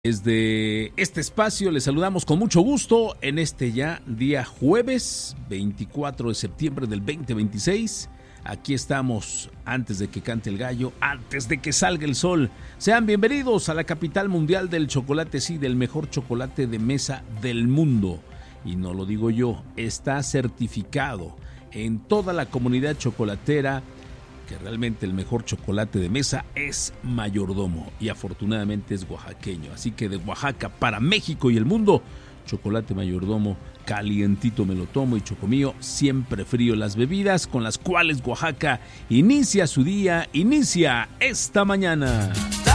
Desde este espacio les saludamos con mucho gusto en este ya día jueves 24 de septiembre del 2026. Aquí estamos antes de que cante el gallo, antes de que salga el sol. Sean bienvenidos a la capital mundial del chocolate, sí, del mejor chocolate de mesa del mundo. Y no lo digo yo, está certificado en toda la comunidad chocolatera que realmente el mejor chocolate de mesa es Mayordomo y afortunadamente es oaxaqueño. Así que de Oaxaca para México y el mundo, chocolate Mayordomo, calientito me lo tomo y chocomío, siempre frío. Las bebidas con las cuales Oaxaca inicia su día, inicia esta mañana.